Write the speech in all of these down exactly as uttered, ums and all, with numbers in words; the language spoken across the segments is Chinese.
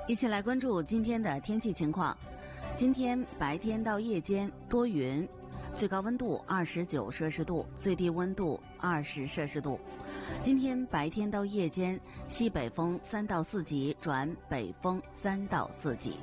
一起来关注今天的天气情况。今天白天到夜间多云，最高温度二十九摄氏度，最低温度二十摄氏度。今天白天到夜间西北风三到四级转北风三到四级。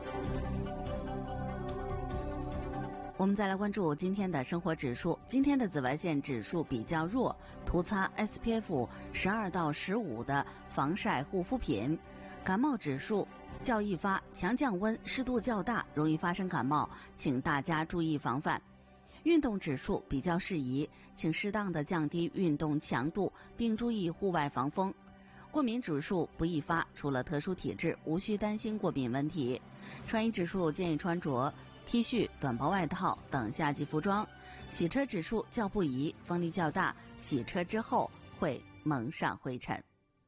我们再来关注今天的生活指数。今天的紫外线指数比较弱，涂擦 S P F 十二到十五的防晒护肤品。感冒指数较易发，强降温，湿度较大，容易发生感冒，请大家注意防范。运动指数比较适宜，请适当的降低运动强度，并注意户外防风。过敏指数不易发，除了特殊体质，无需担心过敏问题。穿衣指数建议穿着 T 恤、短薄外套等夏季服装。洗车指数较不宜，风力较大，洗车之后会蒙上灰尘。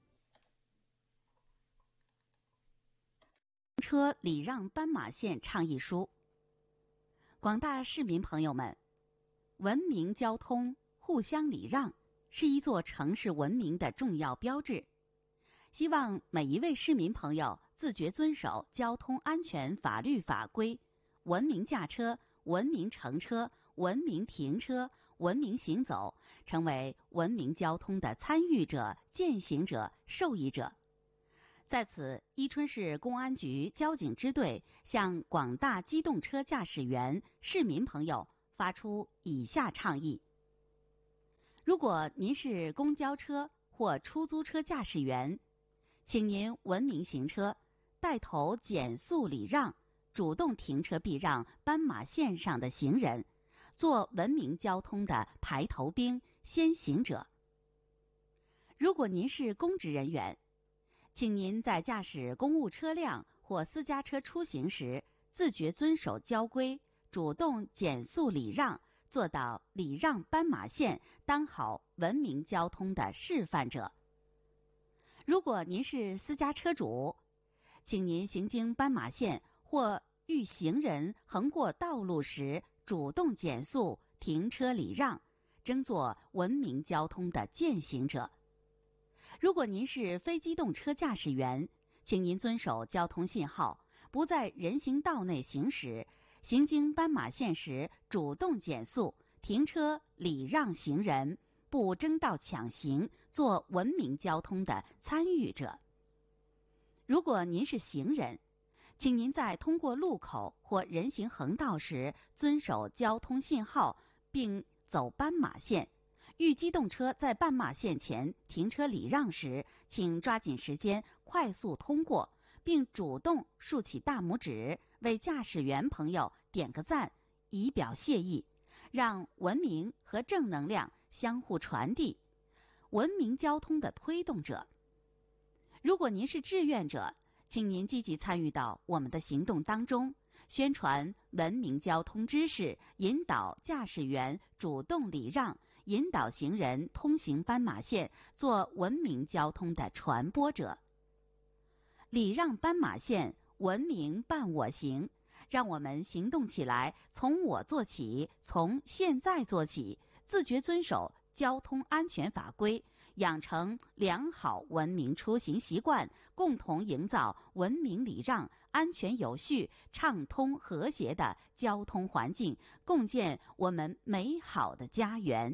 车礼让斑马线倡议书。广大市民朋友们，文明交通，互相礼让，是一座城市文明的重要标志。希望每一位市民朋友自觉遵守交通安全法律法规，文明驾车，文明乘车，文明停车，文明行走，成为文明交通的参与者、践行者、受益者。在此，伊春市公安局交警支队向广大机动车驾驶员、市民朋友发出以下倡议：如果您是公交车或出租车驾驶员，请您文明行车，带头减速礼让，主动停车避让斑马线上的行人，做文明交通的排头兵、先行者。如果您是公职人员，请您在驾驶公务车辆或私家车出行时，自觉遵守交规，主动减速礼让，做到礼让斑马线，当好文明交通的示范者。如果您是私家车主，请您行经斑马线或遇行人横过道路时，主动减速停车礼让，争做文明交通的践行者。如果您是非机动车驾驶员，请您遵守交通信号，不在人行道内行驶，行经斑马线时主动减速停车礼让行人，不争道抢行，做文明交通的参与者。如果您是行人，请您在通过路口或人行横道时遵守交通信号，并走斑马线。遇机动车在斑马线前停车礼让时，请抓紧时间快速通过，并主动竖起大拇指，为驾驶员朋友点个赞，以表谢意，让文明和正能量相互传递，文明交通的推动者。如果您是志愿者，请您积极参与到我们的行动当中，宣传文明交通知识，引导驾驶员主动礼让，引导行人通行斑马线，做文明交通的传播者。礼让斑马线，文明伴我行，让我们行动起来，从我做起，从现在做起，自觉遵守交通安全法规，养成良好文明出行习惯，共同营造文明礼让、安全有序、畅通和谐的交通环境，共建我们美好的家园。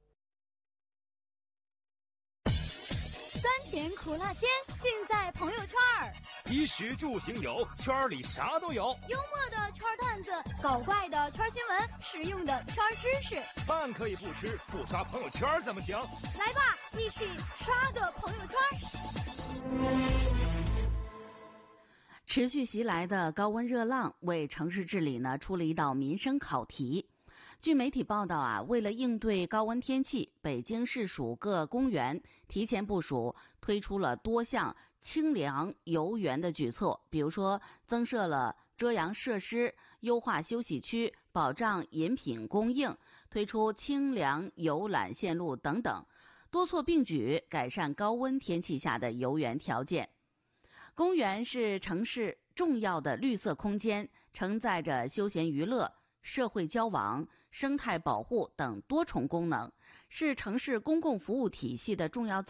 酸甜苦辣鲜，尽在朋友圈儿。 衣食住行有，圈里啥都有。 幽默的圈段子，搞怪的圈新闻，实用的圈知识。 饭可以不吃，不刷朋友圈怎么行？ 来吧，一起刷个朋友圈。 持续袭来的高温热浪为城市治理呢出了一道民生考题。据媒体报道啊，为了应对高温天气，北京市属各公园提前部署，推出了多项清凉游园的举措，比如说增设了遮阳设施，优化休息区，保障饮品供应，推出清凉游览线路等等，多措并举，改善高温天气下的游园条件。公园是城市重要的绿色空间，承载着休闲娱乐、社会交往、生态保护等多重功能，是城市公共服务体系的重要